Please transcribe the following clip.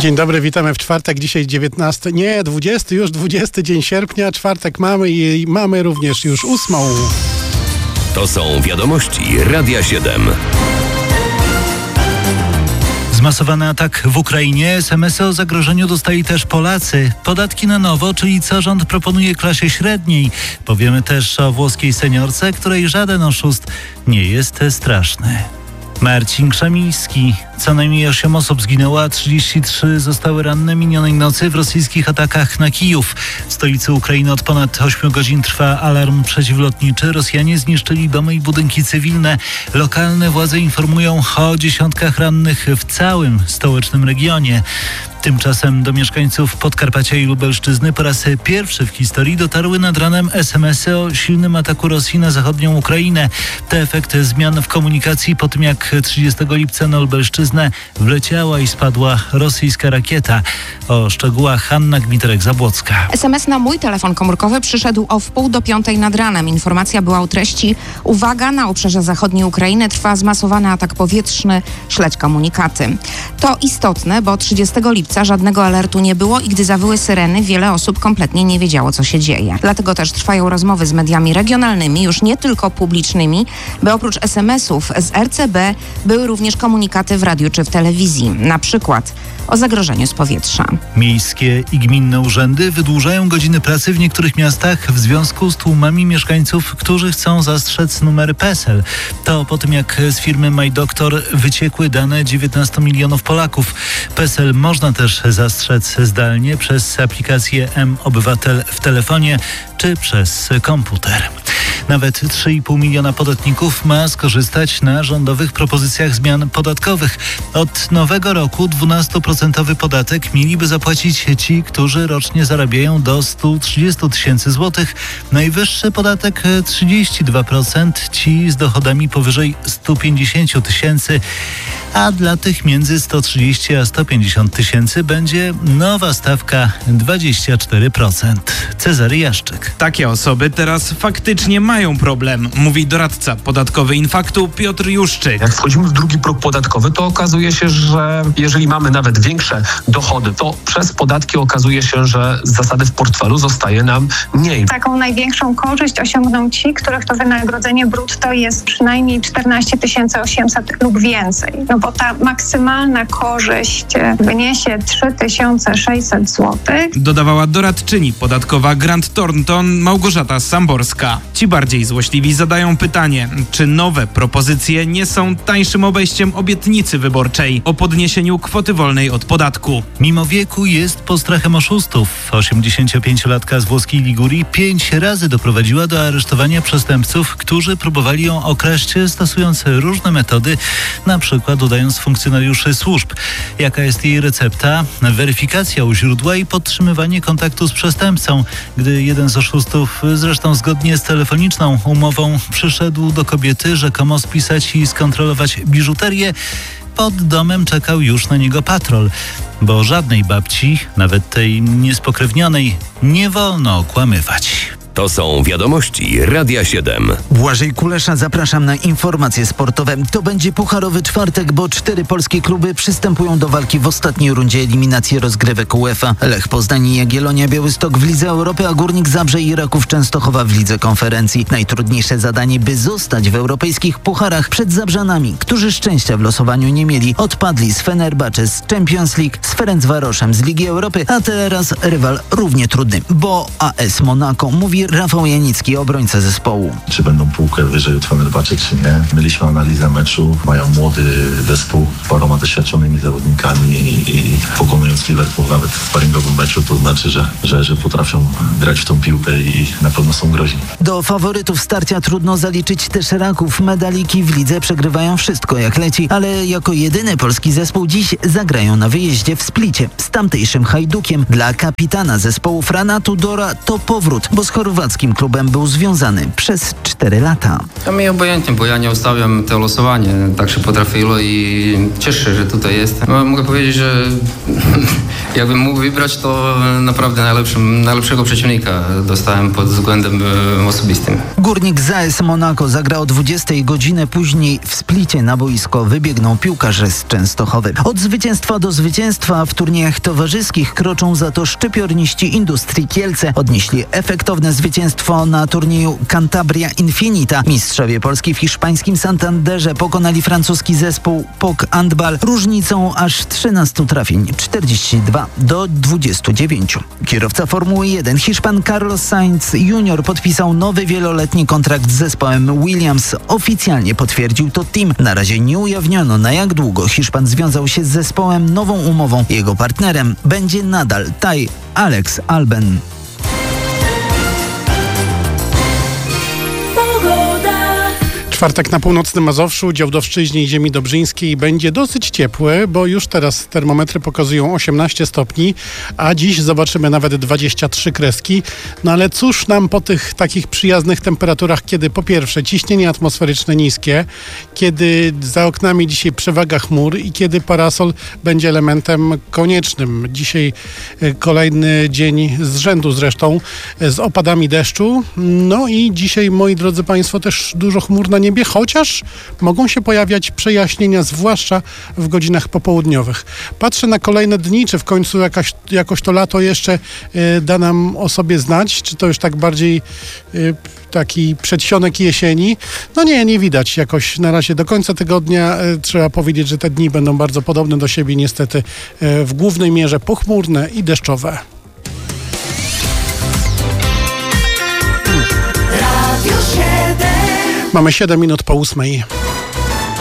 Dzień dobry, witamy w czwartek, dzisiaj 20 dzień sierpnia, czwartek mamy i mamy również już 8. To są wiadomości Radia 7. Zmasowany atak w Ukrainie, SMS-y o zagrożeniu dostali też Polacy. Podatki na nowo, czyli co rząd proponuje klasie średniej. Powiemy też o włoskiej seniorce, której żaden oszust nie jest straszny. Marcin Krzemiński. Co najmniej 8 osób zginęło, a 33 zostały ranne minionej nocy w rosyjskich atakach na Kijów. W stolicy Ukrainy od ponad 8 godzin trwa alarm przeciwlotniczy. Rosjanie zniszczyli domy i budynki cywilne. Lokalne władze informują o dziesiątkach rannych w całym stołecznym regionie. Tymczasem do mieszkańców Podkarpacia i Lubelszczyzny po raz pierwszy w historii dotarły nad ranem SMS-y o silnym ataku Rosji na zachodnią Ukrainę. To efekt zmian w komunikacji po tym, jak 30 lipca na Lubelszczyznę wleciała i spadła rosyjska rakieta. O szczegółach Hanna Gmiterek-Zabłocka. SMS na mój telefon komórkowy przyszedł o 4:30 nad ranem. Informacja była o treści: uwaga, na obszarze zachodniej Ukrainy trwa zmasowany atak powietrzny, śledź komunikaty. To istotne, bo 30 lipca żadnego alertu nie było i gdy zawyły syreny, wiele osób kompletnie nie wiedziało, co się dzieje. Dlatego też trwają rozmowy z mediami regionalnymi, już nie tylko publicznymi, by oprócz SMS-ów z RCB były również komunikaty w radiu czy w telewizji. Na przykład o zagrożeniu z powietrza. Miejskie i gminne urzędy wydłużają godziny pracy w niektórych miastach w związku z tłumami mieszkańców, którzy chcą zastrzec numery PESEL. To po tym, jak z firmy MyDoktor wyciekły dane 19 milionów Polaków. PESEL można też zastrzec zdalnie przez aplikację mObywatel w telefonie czy przez komputer. Nawet 3,5 miliona podatników ma skorzystać na rządowych propozycjach zmian podatkowych. Od nowego roku 12% podatek mieliby zapłacić ci, którzy rocznie zarabiają do 130 tysięcy złotych. Najwyższy podatek 32% ci z dochodami powyżej 150 tysięcy. A dla tych między 130 a 150 tysięcy będzie nowa stawka 24%. Cezary Jaszczyk. Takie osoby teraz faktycznie mają problem, mówi doradca podatkowy Infaktu Piotr Juszczyk. Jak wchodzimy w drugi próg podatkowy, to okazuje się, że jeżeli mamy nawet większe dochody, to przez podatki okazuje się, że z zasady w portfelu zostaje nam mniej. Taką największą korzyść osiągną ci, których to wynagrodzenie brutto jest przynajmniej 14 800 lub więcej. No bo ta maksymalna korzyść wyniesie 3600 zł. Dodawała doradczyni podatkowa Grant Thornton Małgorzata Samborska. Ci bardziej złośliwi zadają pytanie, czy nowe propozycje nie są tańszym obejściem obietnicy wyborczej o podniesieniu kwoty wolnej od podatku. Mimo wieku jest postrachem oszustów. 85-latka z włoskiej Ligurii 5 razy doprowadziła do aresztowania przestępców, którzy próbowali ją okraść, stosując różne metody, na przykład udając funkcjonariuszy służb. Jaka jest jej recepta? Weryfikacja u źródła i podtrzymywanie kontaktu z przestępcą. Gdy jeden z oszustów, zresztą zgodnie z telefoniczną umową, przyszedł do kobiety rzekomo spisać i skontrolować biżuterię, pod domem czekał już na niego patrol, bo żadnej babci, nawet tej niespokrewnionej, nie wolno okłamywać. To są wiadomości Radia 7. Błażej Kulesza, zapraszam na informacje sportowe. To będzie pucharowy czwartek, bo 4 polskie kluby przystępują do walki w ostatniej rundzie eliminacji rozgrywek UEFA. Lech Poznań i Jagiellonia Białystok w Lidze Europy, a Górnik Zabrze i Raków Częstochowa w Lidze Konferencji. Najtrudniejsze zadanie, by zostać w europejskich pucharach przed Zabrzanami, którzy szczęścia w losowaniu nie mieli. Odpadli z Fenerbahce z Champions League, z Ferencvaroszem z Ligi Europy, a teraz rywal równie trudny, bo AS Monaco, mówi Rafał Janicki, obrońca zespołu. Czy będą półkę wyżej od Fenerbahce, czy nie? Mieliśmy analizę meczu, mają młody zespół z paroma doświadczonymi zawodnikami i pokonując Liverpool nawet w sparingowym meczu, to znaczy, że potrafią grać w tą piłkę i na pewno są groźni. Do faworytów starcia trudno zaliczyć też Raków. Medaliki w lidze przegrywają wszystko jak leci, ale jako jedyny polski zespół dziś zagrają na wyjeździe w Splicie z tamtejszym Hajdukiem. Dla kapitana zespołu Frana Tudora to powrót, bo z chorwackim klubem był związany przez 4 lata. To mi obojętnie, bo ja nie ustawiam to losowanie. Tak się potrafiło i cieszę się, że tutaj jest. Mogę powiedzieć, że Jakbym mógł wybrać, to naprawdę najlepszego przeciwnika dostałem pod względem osobistym. Górnik z AS Monaco zagra o 20 godziny, później w Splicie na boisko wybiegną piłkarze z Częstochowy. Od zwycięstwa do zwycięstwa w turniejach towarzyskich kroczą za to szczypiorniści Industrii Kielce. Odnieśli efektowne zwycięstwo na turnieju Cantabria Infinita. Mistrzowie Polski w hiszpańskim Santanderze pokonali francuski zespół POC Handball różnicą aż 13 trafień, 42-29. Kierowca Formuły 1 Hiszpan Carlos Sainz Jr. podpisał nowy wieloletni kontrakt z zespołem Williams. Oficjalnie potwierdził to team. Na razie nie ujawniono, na jak długo Hiszpan związał się z zespołem nową umową. Jego partnerem będzie nadal Thai Alex Albon. Czwartek na północnym Mazowszu, Działdowszczyźnie i ziemi dobrzyńskiej będzie dosyć ciepły, bo już teraz termometry pokazują 18 stopni, a dziś zobaczymy nawet 23 kreski. No ale cóż nam po tych takich przyjaznych temperaturach, kiedy po pierwsze ciśnienie atmosferyczne niskie, kiedy za oknami dzisiaj przewaga chmur i kiedy parasol będzie elementem koniecznym. Dzisiaj kolejny dzień z rzędu zresztą z opadami deszczu. No i dzisiaj, moi drodzy Państwo, też dużo chmur na niebie, chociaż mogą się pojawiać przejaśnienia, zwłaszcza w godzinach popołudniowych. Patrzę na kolejne dni, czy w końcu jakoś to lato jeszcze da nam o sobie znać, czy to już tak bardziej taki przedsionek jesieni. No nie widać jakoś na razie do końca tygodnia. Trzeba powiedzieć, że te dni będą bardzo podobne do siebie, niestety w głównej mierze pochmurne i deszczowe. Mamy 7 minut po 8.